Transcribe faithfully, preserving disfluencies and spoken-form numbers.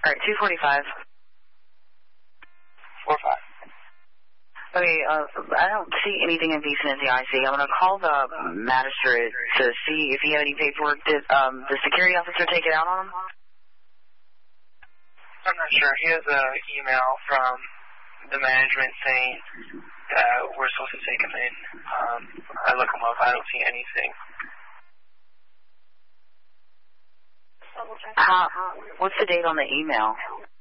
All right, two forty-five. four five. Okay, uh, I don't see anything indecent at the I C. I'm going to call the magistrate to see if he had any paperwork. Did um, the security officer take it out on him? I'm not sure. He has an email from the management saying that we're supposed to take him in. Um, I look him up. I don't see anything. How, what's the date on the email?